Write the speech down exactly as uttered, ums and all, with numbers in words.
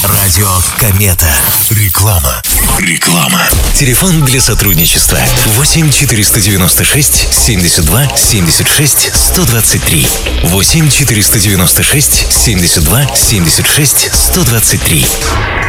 Радио Комета. Реклама. Реклама. Телефон для сотрудничества восемь четыреста девяносто шесть семьдесят два семьдесят шесть сто двадцать три. восемь четыреста девяносто шесть семьдесят два семьдесят шесть сто двадцать три.